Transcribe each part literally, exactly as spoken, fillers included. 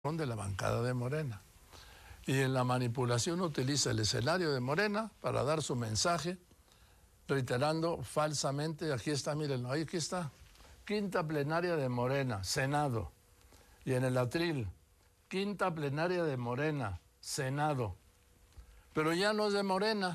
de la bancada de Morena. Y en la manipulación utiliza el escenario de Morena para dar su mensaje, reiterando falsamente, aquí está, mírenlo, ahí aquí está, quinta plenaria de Morena, Senado. Y en el atril, quinta plenaria de Morena, Senado. Pero ya no es de Morena.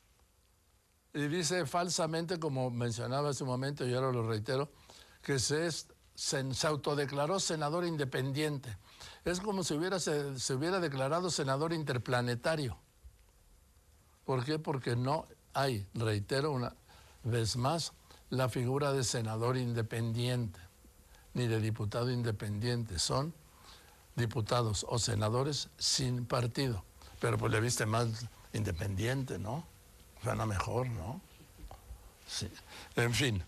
Y dice falsamente, como mencionaba hace un momento, y ahora lo reitero, que se, es, se, se autodeclaró senador independiente. Es como si hubiera, se, se hubiera declarado senador interplanetario. ¿Por qué? Porque no hay, reitero una vez más, la figura de senador independiente, ni de diputado independiente. Son diputados o senadores sin partido. Pero pues le viste más independiente, ¿no? Suena mejor, ¿no? Sí. En fin.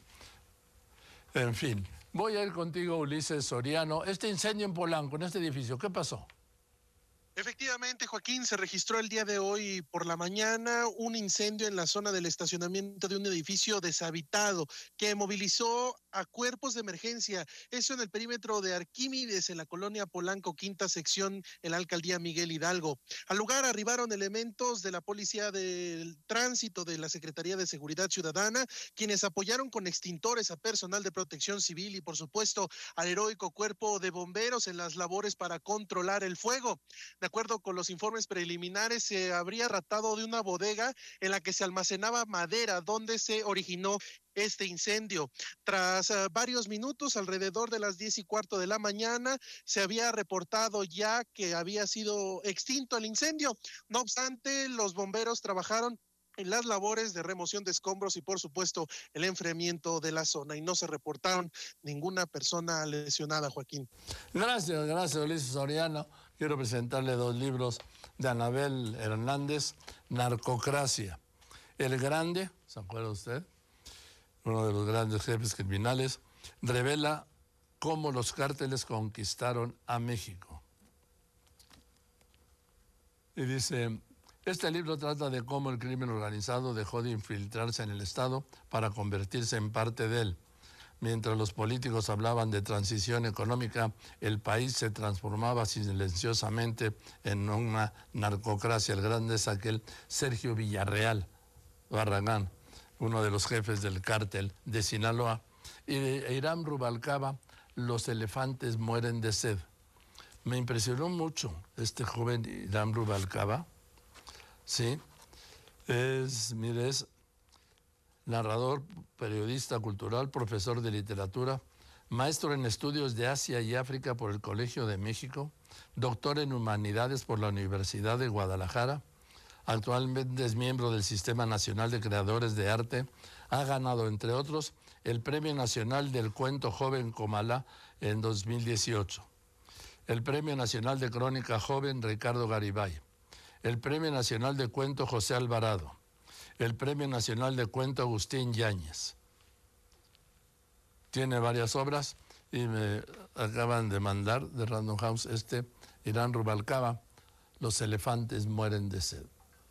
En fin. Voy a ir contigo, Ulises Soriano. Este incendio en Polanco, en este edificio, ¿qué pasó? Efectivamente, Joaquín, se registró el día de hoy por la mañana un incendio en la zona del estacionamiento de un edificio deshabitado que movilizó a cuerpos de emergencia. Eso en el perímetro de Arquímedes, en la colonia Polanco, quinta sección, en la alcaldía Miguel Hidalgo. Al lugar arribaron elementos de la Policía del Tránsito, de la Secretaría de Seguridad Ciudadana, quienes apoyaron con extintores a personal de protección civil y, por supuesto, al heroico cuerpo de bomberos en las labores para controlar el fuego. De acuerdo con los informes preliminares, se habría tratado de una bodega en la que se almacenaba madera, donde se originó este incendio. Tras uh, varios minutos, alrededor de las diez y cuarto de la mañana, se había reportado ya que había sido extinto el incendio. No obstante, los bomberos trabajaron en las labores de remoción de escombros y, por supuesto, el enfriamiento de la zona, y no se reportaron ninguna persona lesionada, Joaquín. Gracias, gracias, Ulises Soriano. Quiero presentarle dos libros de Anabel Hernández, Narcocracia. El Grande, ¿se acuerda usted? Uno de los grandes jefes criminales, revela cómo los cárteles conquistaron a México. Y dice, este libro trata de cómo el crimen organizado dejó de infiltrarse en el Estado para convertirse en parte de él. Mientras los políticos hablaban de transición económica, el país se transformaba silenciosamente en una narcocracia. El grande es aquel Sergio Villarreal Barragán, uno de los jefes del cártel de Sinaloa, y de Hiram Rubalcaba, Los elefantes mueren de sed. Me impresionó mucho este joven Hiram Rubalcaba, sí, es, mire, es narrador, periodista cultural, profesor de literatura, maestro en estudios de Asia y África por el Colegio de México, doctor en humanidades por la Universidad de Guadalajara. Actualmente es miembro del Sistema Nacional de Creadores de Arte. Ha ganado, entre otros, el Premio Nacional del Cuento Joven Comala en dos mil dieciocho, el Premio Nacional de Crónica Joven Ricardo Garibay, el Premio Nacional de Cuento José Alvarado, el Premio Nacional de Cuento Agustín Yáñez. Tiene varias obras y me acaban de mandar de Random House este Hiram Rubalcaba, Los elefantes mueren de sed.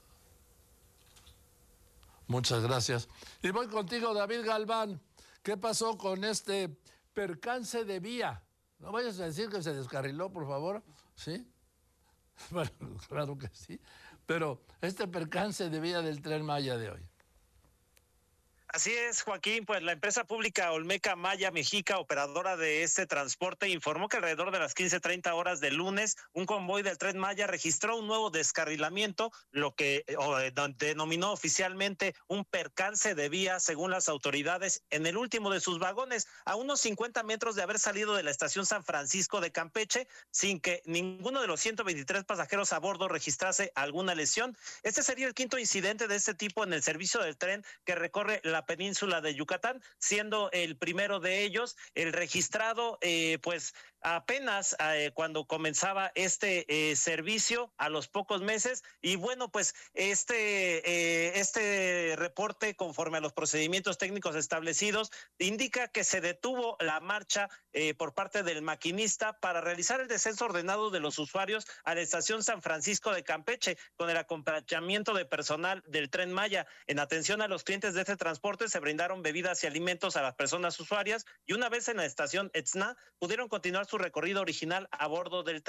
Muchas gracias. Y voy contigo, David Galván. ¿Qué pasó con este percance de vía? No vayas a decir que se descarriló, por favor. ¿Sí? Bueno, claro que sí. Pero este percance de vía del Tren Maya de hoy. Así es, Joaquín, pues la empresa pública Olmeca Maya Mexica, operadora de este transporte, informó que alrededor de las quince treinta horas del lunes, un convoy del Tren Maya registró un nuevo descarrilamiento, lo que oh, denominó oficialmente un percance de vía, según las autoridades, en el último de sus vagones, a unos cincuenta metros de haber salido de la estación San Francisco de Campeche, sin que ninguno de los ciento veintitrés pasajeros a bordo registrase alguna lesión. Este sería el quinto incidente de este tipo en el servicio del tren que recorre la península de Yucatán, siendo el primero de ellos el registrado eh, pues apenas eh, cuando comenzaba este eh, servicio a los pocos meses. Y bueno, pues este eh, este reporte, conforme a los procedimientos técnicos establecidos, indica que se detuvo la marcha eh, por parte del maquinista para realizar el descenso ordenado de los usuarios a la estación San Francisco de Campeche, con el acompañamiento de personal del Tren Maya. En atención a los clientes de este transporte, se brindaron bebidas y alimentos a las personas usuarias, y una vez en la estación Etzna pudieron continuar su recorrido original a bordo del tren.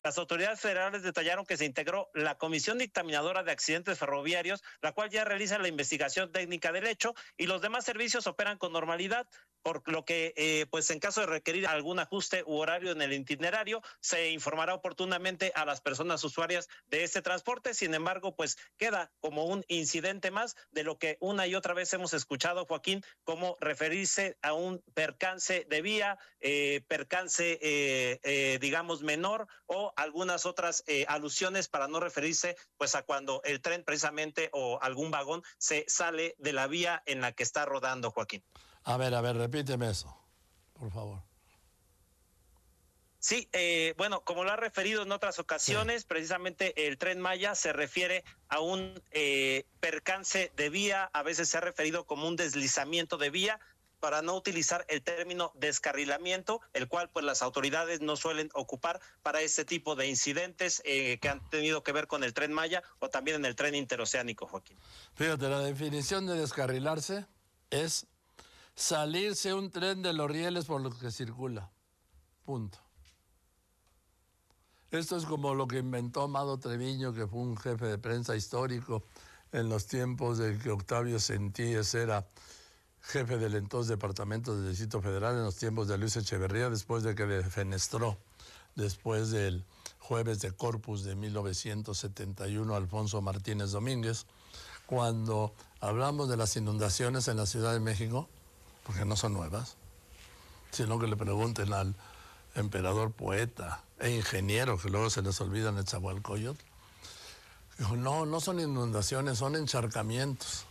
Las autoridades federales detallaron que se integró la Comisión Dictaminadora de Accidentes Ferroviarios, la cual ya realiza la investigación técnica del hecho, y los demás servicios operan con normalidad, por lo que, eh, pues en caso de requerir algún ajuste u horario en el itinerario, se informará oportunamente a las personas usuarias de este transporte. Sin embargo, pues queda como un incidente más de lo que una y otra vez hemos escuchado, Joaquín, como referirse a un percance de vía, eh, percance, eh, eh, digamos, menor, o algunas otras eh, alusiones para no referirse pues a cuando el tren precisamente o algún vagón se sale de la vía en la que está rodando, Joaquín. A ver, a ver, repíteme eso, por favor. Sí, eh, bueno, como lo ha referido en otras ocasiones, sí. Precisamente el Tren Maya se refiere a un eh, percance de vía, a veces se ha referido como un deslizamiento de vía, para no utilizar el término descarrilamiento, el cual pues las autoridades no suelen ocupar para este tipo de incidentes eh, que han tenido que ver con el Tren Maya o también en el tren interoceánico, Joaquín. Fíjate, la definición de descarrilarse es salirse un tren de los rieles por los que circula. Punto. Esto es como lo que inventó Amado Treviño, que fue un jefe de prensa histórico en los tiempos de que Octavio Sentíes era jefe del entonces Departamento del Distrito Federal, en los tiempos de Luis Echeverría, después de que defenestró, después del jueves de Corpus de mil novecientos setenta y uno, Alfonso Martínez Domínguez, cuando hablamos de las inundaciones en la Ciudad de México, porque no son nuevas, sino que le pregunten al emperador poeta e ingeniero, que luego se les olvida en Nezahualcóyotl. Dijo, no, no son inundaciones, son encharcamientos.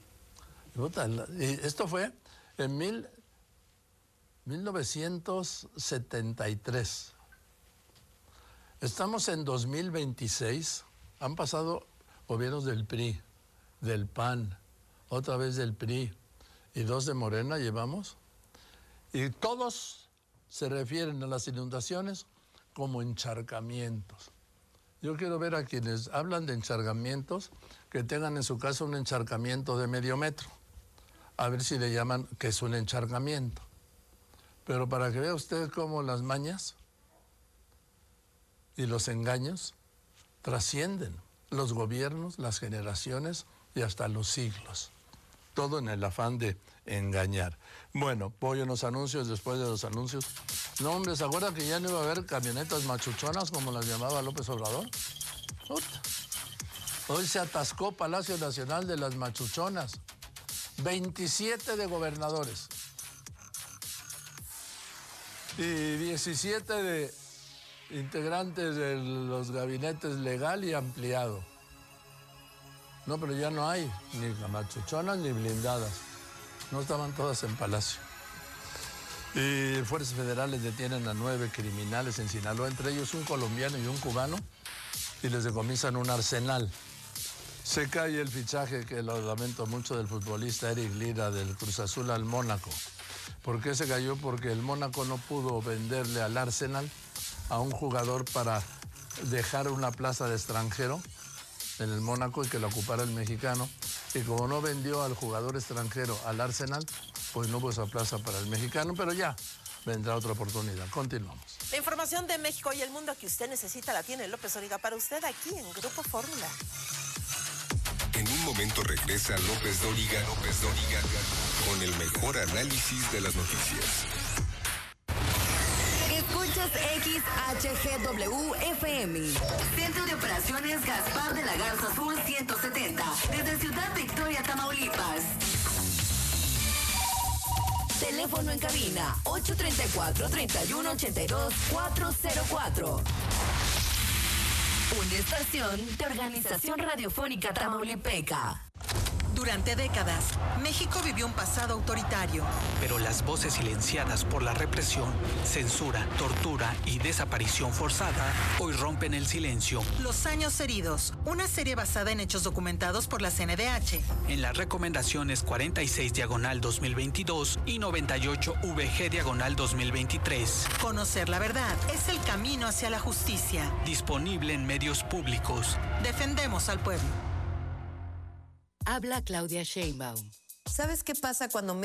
Y esto fue en mil, mil novecientos setenta y tres. Estamos en dos mil veintiséis, han pasado gobiernos del P R I, del P A N, otra vez del P R I, y dos de Morena llevamos, y todos se refieren a las inundaciones como encharcamientos. Yo quiero ver a quienes hablan de encharcamientos que tengan en su casa un encharcamiento de medio metro, a ver si le llaman que es un encharcamiento. Pero para que vea usted cómo las mañas y los engaños trascienden los gobiernos, las generaciones y hasta los siglos. Todo en el afán de engañar. Bueno, voy a los anuncios, después de los anuncios. No, hombre, ¿se acuerdan que ya no iba a haber camionetas machuchonas como las llamaba López Obrador? Puta. Hoy se atascó Palacio Nacional de las machuchonas. veintisiete de gobernadores. Y diecisiete de integrantes de los gabinetes legal y ampliado. No, pero ya no hay ni machuchonas ni blindadas. No estaban todas en Palacio. Y fuerzas federales detienen a nueve criminales en Sinaloa, entre ellos un colombiano y un cubano, y les decomisan un arsenal. Se cae el fichaje, que lo lamento mucho, del futbolista Eric Lira del Cruz Azul al Mónaco. ¿Por qué se cayó? Porque el Mónaco no pudo venderle al Arsenal a un jugador para dejar una plaza de extranjero en el Mónaco y que lo ocupara el mexicano. Y como no vendió al jugador extranjero al Arsenal, pues no hubo esa plaza para el mexicano, pero ya vendrá otra oportunidad. Continuamos. La información de México y el mundo que usted necesita la tiene López Dóriga para usted aquí en Grupo Fórmula. En un momento regresa López Dóriga, López Dóriga, con el mejor análisis de las noticias. Escuchas X H G W F M. Centro de Operaciones Gaspar de la Garza Azul ciento setenta. Desde Ciudad Victoria, Tamaulipas. Teléfono en cabina ocho tres cuatro, tres uno ocho dos, cuatro cero cuatro. Una estación de Organización Radiofónica Tamaulipeca. Durante décadas, México vivió un pasado autoritario. Pero las voces silenciadas por la represión, censura, tortura y desaparición forzada hoy rompen el silencio. Los años heridos, una serie basada en hechos documentados por la C N D H. En las recomendaciones cuarenta y seis diagonal dos mil veintidós y noventa y ocho V G diagonal dos mil veintitrés. Conocer la verdad es el camino hacia la justicia. Disponible en medios públicos. Defendemos al pueblo. Habla Claudia Sheinbaum. ¿Sabes qué pasa cuando